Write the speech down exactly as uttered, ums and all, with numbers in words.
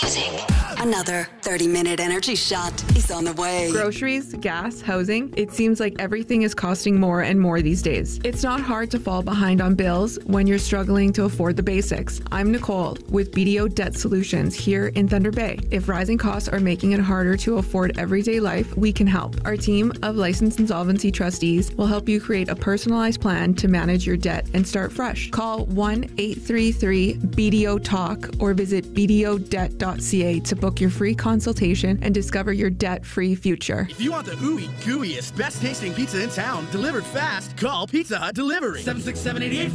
Another thirty-minute energy shot is on the way. Groceries, gas, housing. It seems like everything is costing more and more these days. It's not hard to fall behind on bills when you're struggling to afford the basics. I'm Nicole with B D O Debt Solutions here in Thunder Bay. If rising costs are making it harder to afford everyday life, we can help. Our team of licensed insolvency trustees will help you create a personalized plan to manage your debt and start fresh. Call one eight three three B D O talk or visit b d o debt dot c a to book your free consultation and discover your debt-free future. If you want the ooey gooeyest, best tasting pizza in town delivered fast, call Pizza Hut Delivery. seven six seven eight eight